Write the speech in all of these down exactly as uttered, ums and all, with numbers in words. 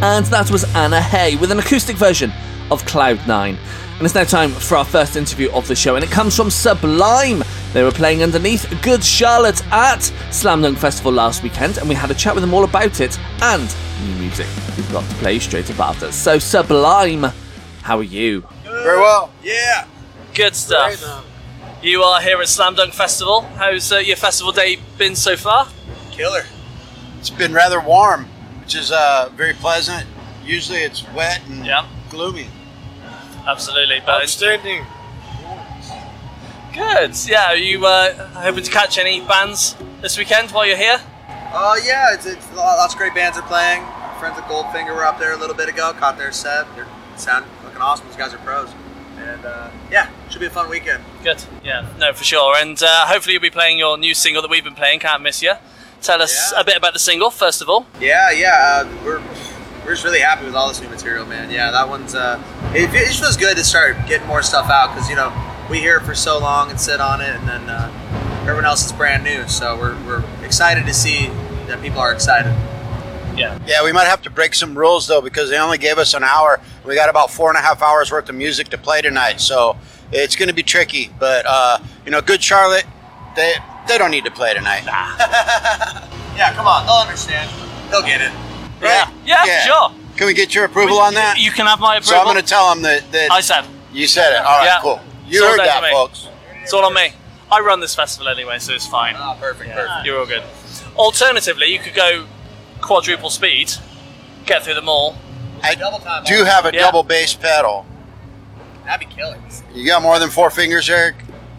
and that was Anna Hay with an acoustic version of Cloud nine. And it's now time for our first interview of the show, and it comes from Sublime. They were playing underneath Good Charlotte at Slam Dunk Festival last weekend, and we had a chat with them all about it and new music we've got to play straight about us. So Sublime, how are you? Very well. Yeah. Good stuff. Great, you are here at Slam Dunk Festival. How's uh, your festival day been so far? Killer. It's been rather warm, which is uh, very pleasant. Usually it's wet and yeah. gloomy. Absolutely. But outstanding. Good. Yeah, are you uh, hoping to catch any bands this weekend while you're here? Uh, yeah, it's, it's lots of great bands are playing. Our friends at Goldfinger were up there a little bit ago, caught their set. They sound looking awesome. These guys are pros. And uh, yeah, should be a fun weekend. Good. Yeah, no, for sure. And uh, hopefully you'll be playing your new single that we've been playing, Can't Miss Ya. Tell us yeah. a bit about the single, first of all. Yeah, yeah. Uh, we're we're just really happy with all this new material, man. Yeah, that one's. Uh, it, it just feels good to start getting more stuff out because you know we hear it for so long and sit on it, and then uh, everyone else is brand new. So we're we're excited to see that people are excited. Yeah. Yeah, we might have to break some rules though because they only gave us an hour. We got about four and a half hours worth of music to play tonight, so it's going to be tricky. But uh, you know, Good Charlotte, they they don't need to play tonight. Nah. Yeah, come on, they'll understand. They'll get it. Right? Yeah, yeah, for sure. Can we get your approval on that? You can have my approval. So I'm going to tell them that, that I said. You said it. All right, yeah. cool. You it's heard that, folks. It's all on me. I run this festival anyway, so it's fine. Oh, perfect, yeah. perfect. You're all good. Alternatively, you could go quadruple speed, get through them all. I double time do have a yeah. double bass pedal. That'd be killer. You got more than four fingers, Eric?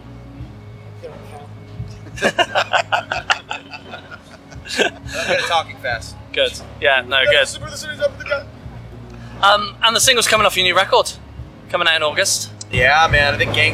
I'm good at talking fast. Good. Yeah, no, good. Um, and the single's coming off your new record, coming out in August. Yeah, man. I think Gang